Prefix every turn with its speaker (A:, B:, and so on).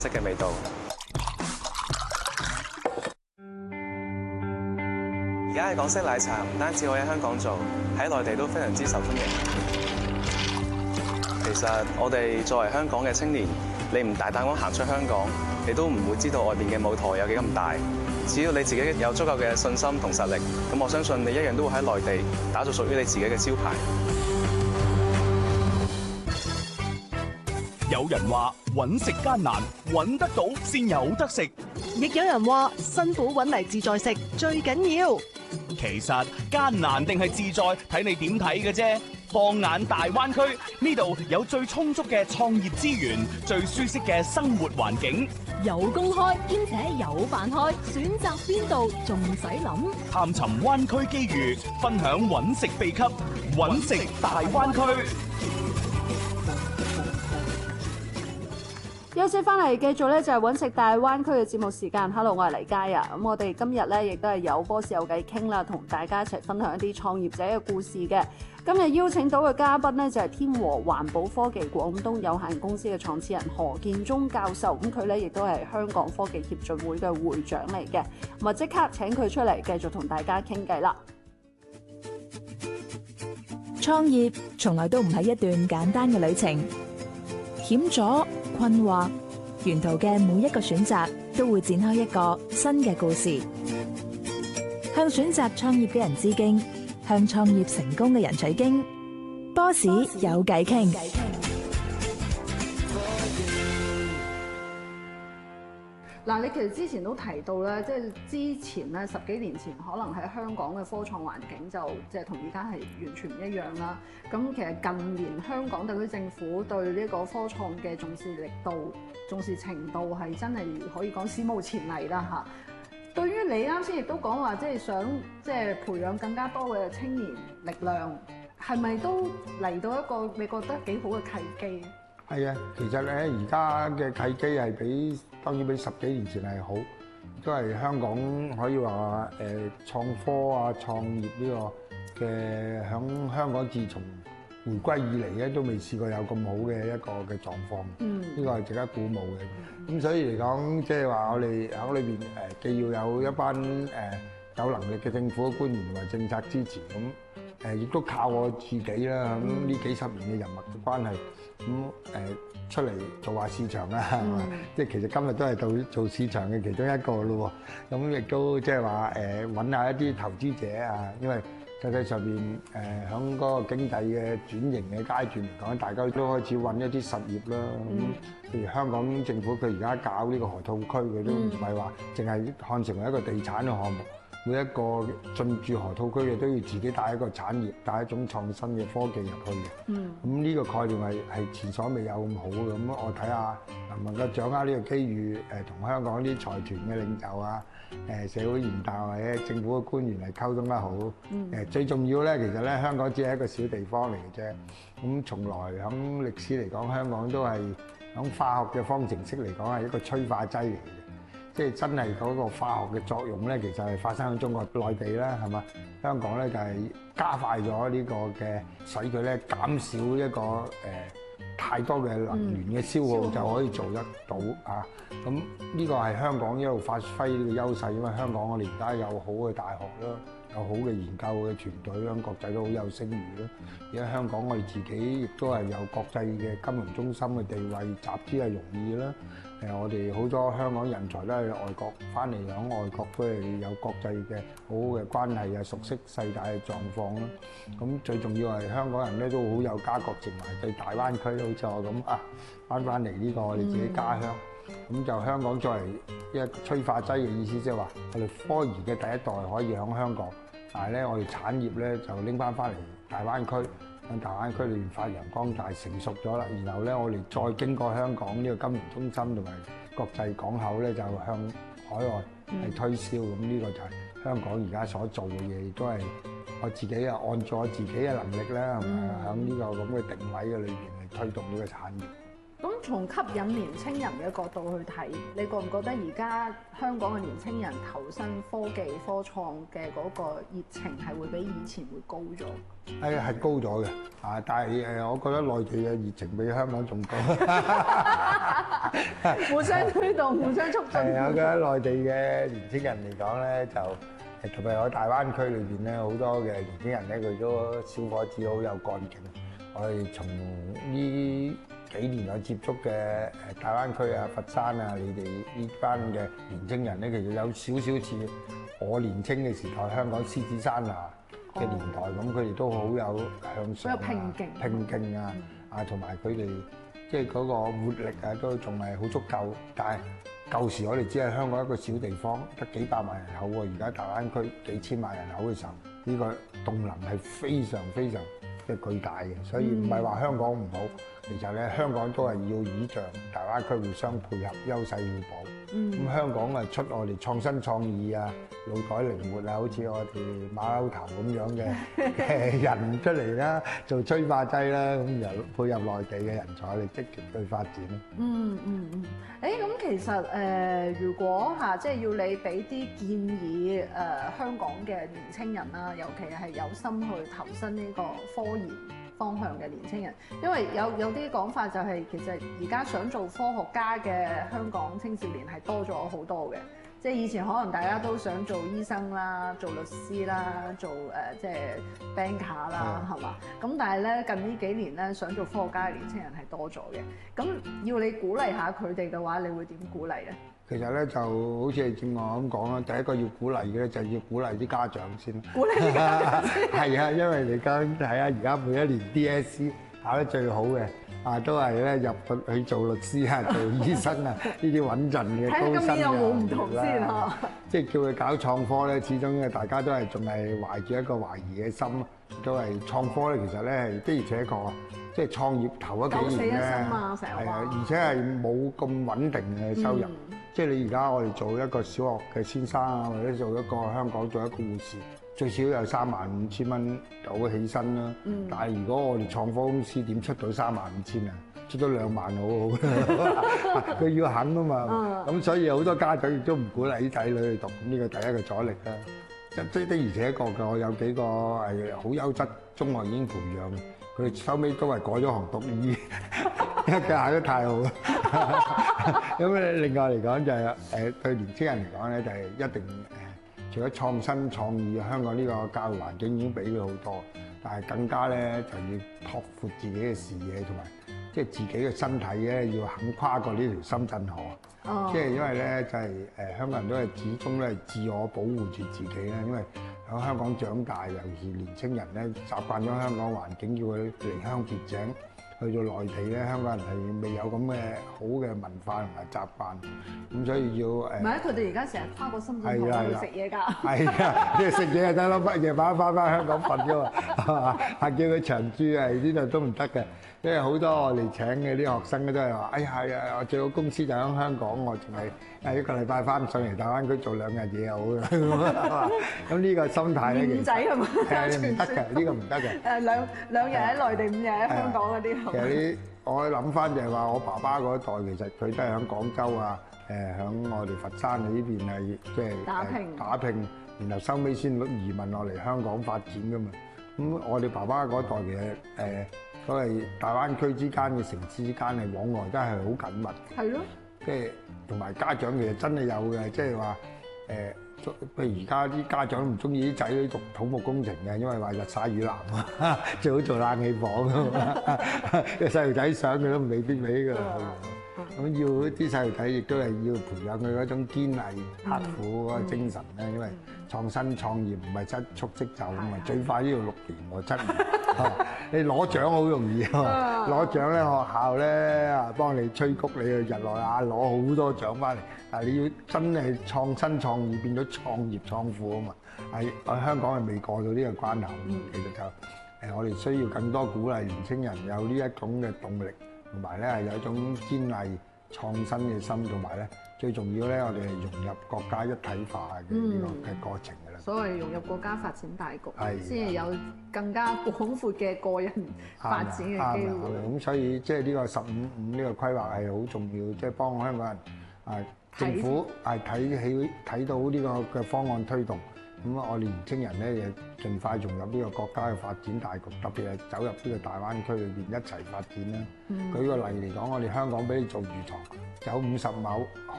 A: 式嘅味道。而家嘅港式奶茶唔單止可以喺香港做，喺內地都非常之受歡迎。其實我哋作為香港嘅青年，你唔大膽咁行出香港，你都唔會知道外邊嘅舞台有幾咁大。只要你自己有足夠嘅信心同實力，咁我相信你一樣都會喺內地打造屬於你自己嘅招牌。
B: 有人話揾食艱難，揾得到先有得食。
C: 亦有人話辛苦揾嚟自在食最緊要。
B: 其實艱難定係自在，睇你點睇嘅啫。放眼大灣區，呢度有最充足嘅創業資源，最舒適嘅生活環境，
D: 有工開兼且有飯開，選擇邊度仲使諗？
B: 探尋灣區機遇，分享揾食秘笈，揾食大灣區。
E: 休息翻嚟，繼續咧就係揾食大灣區嘅節目時間。Hello， 我係黎佳啊。咁我哋今日咧亦都係有波士有偈傾啦，同大家一齊分享一啲創業者嘅故事嘅。今日邀請到嘅嘉賓咧就係天和環保科技廣東有限公司嘅創始人何建忠教授。咁佢咧亦都係香港科技協進會嘅會長嚟嘅。咁啊即刻請佢出嚟繼續同大家傾偈啦。
F: 創業從來都唔係一段簡單嘅旅程，險阻、困惑，沿途嘅每一個選擇都會展開一個新嘅故事。向選擇創業嘅人致敬，向創業成功嘅人取經。波士有偈傾。
E: 嗱，你其實之前都提到咧，即係之前咧10幾年前，可能喺香港嘅科創環境就即係同而家係完全唔一樣啦。咁其實近年香港特區政府對呢個科創嘅重視力度、重視程度係真係可以講史無前例啦嚇。對於你啱先亦都講話，即係想即係培養更加多嘅青年力量，係咪都嚟到一個你覺得幾好嘅契機？
G: 係啊，其實咧而家嘅契機係當然比10幾年前係好，都係香港可以話創科啊創業呢個嘅響香港自從回歸以嚟咧都未試過有咁好嘅一個嘅狀況，呢個係值得鼓舞嘅。咁所以嚟講，即係話我哋喺裏邊既要有一班有能力嘅政府官員同埋政策支持，咁亦都靠我自己啦，咁呢幾十年嘅人脈嘅關係，咁出嚟做下市場啦，係嘛？即係其實今日都係做市場嘅其中一個咯喎，咁亦都即係話揾下一啲投資者啊，因為實際上邊喺嗰個經濟嘅轉型嘅階段嚟講，大家都開始揾一啲實業啦。咁譬如香港政府佢而家搞呢個河套區，佢都唔係話淨係看成為一個地產嘅項目。每一個進駐河套區嘅都要自己帶一個產業，帶一種創新嘅科技入去嘅。咁呢個概念係前所未有咁好嘅。咁我睇下能唔能夠掌握呢個機遇，同香港啲財團嘅領袖啊、社會賢達或者政府嘅官員嚟溝通得好。最重要咧，其實咧香港只係一個小地方嚟嘅啫。咁從來喺歷史嚟講，香港都係喺化學嘅方程式嚟講係一個催化劑嚟嘅。即係真係嗰個化學嘅作用咧，其實係發生喺中國內地啦，係嘛？香港咧就係加快咗呢個嘅，使佢咧減少一個太多嘅能源嘅消耗，就可以做得到啊！咁呢個係香港一路發揮呢個優勢，因為香港我哋而家有好嘅大學啦，有好嘅研究嘅團隊，喺國際都好有聲譽啦。而家香港我哋自己亦都係有國際嘅金融中心嘅地位，集資係容易啦。我哋好多香港人才都係外國翻嚟，喺外國都係有國際嘅好好嘅關係啊，熟悉世界嘅狀況啦。咁最重要係香港人咧都好有家國情懷，對大灣區好似我咁啊，翻嚟呢個我哋自己家鄉。咁就香港作為一個催化劑嘅意思，即係話我哋科研嘅第一代可以喺香港，但係咧我哋產業咧就拎翻嚟大灣區。喺大灣區裏面發揚光大，成熟咗啦。然後咧，我哋再經過香港呢個金融中心同埋國際港口咧，就向海外係推銷。咁呢個就係香港而家所做嘅嘢，亦都係我自己啊按照我自己嘅能力咧，係咪喺呢個咁嘅定位嘅裏邊嚟推動呢個產業。
E: 咁從吸引年青人嘅角度去睇，你覺唔覺得而家香港嘅年青人投身科技科創嘅嗰個熱情係會比以前會高咗？
G: 係高咗嘅，但係我覺得內地嘅熱情比香港仲高。
E: 互相推動，互相促進。
G: 係我覺得內地嘅年青人嚟講咧，就特別我大灣區裏邊咧，好多嘅年青人咧，佢都小伙子好有幹勁。我哋從呢幾年有接觸嘅大灣區啊、佛山啊，你哋呢班嘅年青人咧，其實有少少似我年青嘅時代香港獅子山下嘅年代咁，佢哋都好有向上啊、拼勁啊，同埋佢哋即係嗰個活力啊，都仲係好足夠。但係舊時我哋只係香港一個小地方，得幾百萬人口喎，而家大灣區幾千萬人口嘅時候，呢個動能係非常非常嘅巨大嘅，所以唔係話香港唔好，其實咧香港都係要倚仗大灣區互相配合，優勢互補。咁香港啊出我哋創新創意啊、腦袋靈活啊，好似我哋馬騮頭咁樣嘅人出嚟啦，做催化劑啦，咁又配合內地嘅人才嚟積極去發展。
E: 咁其實如果即係要你俾啲建議香港嘅年青人啦，尤其係有心去投身呢個科研方向嘅年青人，因為有啲講法就係其實而家想做科學家嘅香港青少年係多咗好多嘅，即係以前可能大家都想做醫生啦、做律師啦、做即係 banker 啦，係嘛？咁但係咧近呢幾年咧想做科學家嘅年青人係多咗嘅，咁要你鼓勵下佢哋嘅話，你會點鼓勵咧？
G: 其實咧就好似你正話咁講啦，第一個要鼓勵嘅咧就係要鼓勵啲家長先。
E: 鼓勵啲家長先。
G: 係啊，因為你睇下而家每一年 DSE 考得最好嘅都係咧入去做律師啊、做醫生啊呢啲穩陣嘅高薪嘅。
E: 睇今年有冇唔同先嚇？
G: 即係叫佢搞創科咧，始終大家都係仲係懷住一個懷疑嘅心，都係創科咧。其實咧係的而且確啊，即係創業頭嗰幾年咧，係啊，而且係冇咁穩定嘅收入。即係你而家我哋做一個小學嘅先生啊，或者做一個香港做一個護士，最少有35,000蚊到起薪啦。但係如果我哋創科公司點出到35,000啊？出咗2萬好好，佢要肯啊嘛。咁所以好多家長亦都唔鼓勵啲仔女去讀，呢個第一個阻力啦。即的而且確嘅，我有幾個係好優質中學已經培養，佢哋收尾都係改咗行讀醫，因為佢考得太好啦。咁另外嚟講就係對年青人嚟講咧，就係一定除咗創新創意，香港呢個教育環境已經俾佢好多，但係更加咧就要拓闊自己嘅視野同埋。即係自己嘅身體咧，要肯跨過呢條深圳河。即係因為咧，就係香港人都係始終都係自我保護住自己啦。因為喺香港長大，尤其是年青人咧，習慣咗香港環境，叫佢離鄉別井，去到內地咧，香港人係未有咁嘅好嘅文化同埋習慣，咁所以要
E: 唔係佢哋而家成日跨過深圳河去食嘢㗎。
G: 係啊，即係食嘢就得咯，夜晚翻香港瞓㗎嘛，係嘛？係叫佢長住係呢度都唔得嘅。因為好多我哋請嘅啲學生咧都係話，哎呀，我最好公司就喺香港，我淨係一個禮拜翻上嚟大灣區做2日嘢好㗎。咁呢個心態咧，
E: 五仔係嘛？
G: 係唔得嘅，呢個唔得嘅。
E: 兩日喺內地，5日喺香港嗰啲。
G: 其實我諗翻就係話，我爸爸嗰一代其實佢都係喺廣州啊，喺我哋佛山呢邊係即係打拼，然後收尾先移民落嚟香港發展㗎嘛。咁我哋爸爸嗰代其實所謂大灣區之間嘅城市之間係往來都係好緊密。係咯。即係同埋家長其實真係有嘅，即係話譬如而家啲家長唔中意啲仔女讀土木工程嘅，因為話日曬雨淋啊，最好做冷氣房啊嘛。個細路仔想佢都未必俾㗎。咁要啲細路仔亦都係要培養佢嗰種堅毅刻苦嗰個精神咧，因為創新創業唔係一蹴即就咁啊，最快都要6年或7年。你攞獎好容易啊嘛，攞獎咧學校咧幫你催谷你去日內瓦攞好多獎翻嚟，但係你要真係創新創意變咗創業創富啊嘛，喺香港係未過到呢個關口，其實就我哋需要更多鼓勵年青人有呢一種嘅動力，同埋咧係有一種堅毅創新嘅心，同埋咧最重要咧，我哋係融入國家一體化嘅呢個嘅過程㗎啦。
E: 所謂融入國家發展大局，
G: 係
E: 先係有更加廣闊嘅個人發展嘅機會。
G: 咁所以即係呢個15-5呢個規劃係好重要，即係幫香港人政府係睇到呢個嘅方案推動。咁我哋年青人咧，亦盡快融入呢個國家嘅發展大局，特別係走入呢個大灣區裏邊一齊發展啦。舉個例嚟講，我哋香港俾你做魚塘，有50畝。